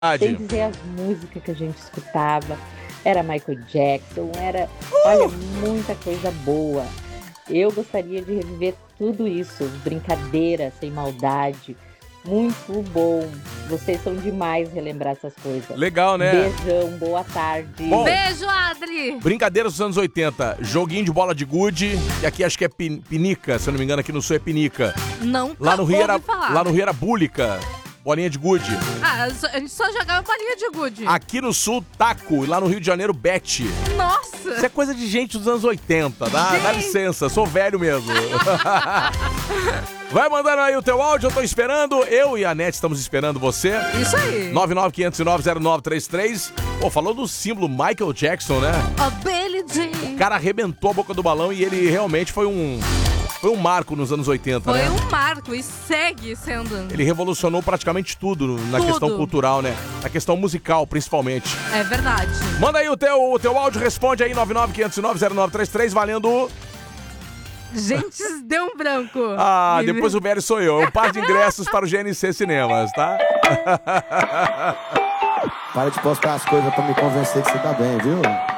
Sem dizer as músicas que a gente escutava. Era Michael Jackson, era, olha, muita coisa boa. Eu gostaria de reviver tudo isso, brincadeira, sem maldade. Muito bom. Vocês são demais relembrar essas coisas. Legal, né? Beijão, boa tarde. Bom, Beijo, Adri. brincadeiras dos anos 80. Joguinho de bola de gude. E aqui acho que é pinica, se eu não me engano, aqui no sul é pinica. Não Lá no Rio falar. Lá no Rio era búlica. Bolinha de gude. Ah, a gente só jogava bolinha de gude. Aqui no sul, taco. E lá no Rio de Janeiro, bete. Nossa. Isso é coisa de gente dos anos 80. Dá licença, sou velho mesmo. Vai mandando aí o teu áudio, eu tô esperando. Eu e a Nete estamos esperando você. Isso aí. 995090933. Pô, falou do símbolo Michael Jackson, né? A Billie Jean. O cara arrebentou a boca do balão e ele realmente foi um marco nos anos 80, Foi né? um marco e segue sendo. Ele revolucionou praticamente tudo na questão cultural, né? Na questão musical, principalmente. É verdade. Manda aí o teu áudio, responde aí 995090933, valendo... Gente, deu um branco. Ah, depois o velho sou eu. Um par de ingressos para o GNC Cinemas, tá? Para de postar as coisas pra me convencer que você tá bem, viu?